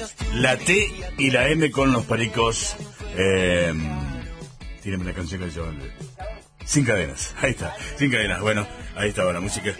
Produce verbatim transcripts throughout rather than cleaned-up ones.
La T y la M con los Pericos. Eh, Tírame una canción que se llama Sin Cadenas. Ahí está, Sin Cadenas. Bueno, ahí estaba la música.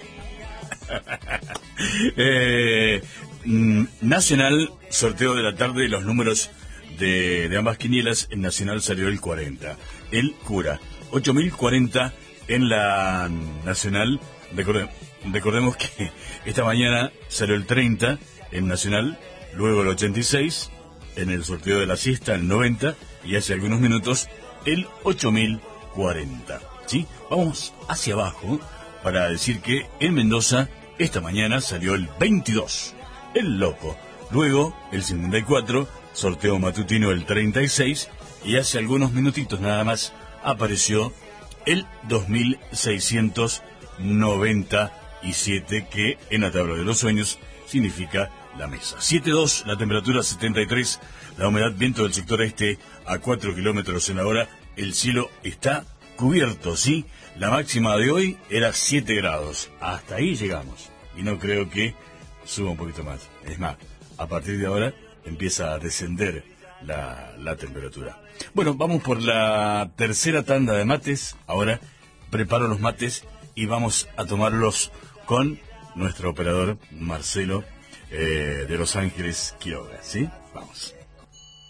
eh, Nacional, sorteo de la tarde, los números de, de ambas quinielas. En Nacional salió el cuarenta, el cura. ocho mil cuarenta en la Nacional. Recordemos, recordemos que esta mañana salió el treinta en Nacional, luego el ochenta y seis en el sorteo de la siesta, el noventa, y hace algunos minutos el ocho mil cuarenta. ¿Sí? Vamos hacia abajo para decir que en Mendoza esta mañana salió el veintidós, el loco, luego el cincuenta y cuatro, sorteo matutino el treinta y seis, y hace algunos minutitos nada más apareció el dos mil seiscientos noventa y siete, que en la tabla de los sueños significa la mesa. siete dos, la temperatura setenta y tres, la humedad, viento del sector este a cuatro kilómetros en la hora, el cielo está cubierto, ¿sí? La máxima de hoy era siete grados, hasta ahí llegamos, y no creo que suba un poquito más. Es más, a partir de ahora empieza a descender la, la temperatura. Bueno, vamos por la tercera tanda de mates. Ahora preparo los mates y vamos a tomarlos con nuestro operador Marcelo, eh, de Los Ángeles, Quiroga, ¿sí? Vamos.